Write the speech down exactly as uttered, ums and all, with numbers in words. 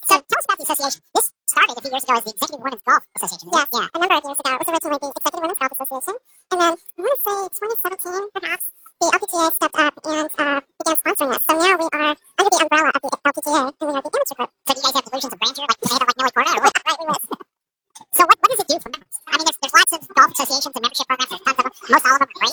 So tell us about the association. This started a few years ago as the Executive Women's Golf Association. Yes, Yeah. a number of years ago. It was originally the Executive Women's Golf Association. And then, I want to say twenty seventeen, perhaps, the L P G A stepped up and uh, began sponsoring us. So now we are under the umbrella of the L P G A, and we are the amateur group. So do you guys have delusions of grandeur? Like, do they have like Nelly Corda or what?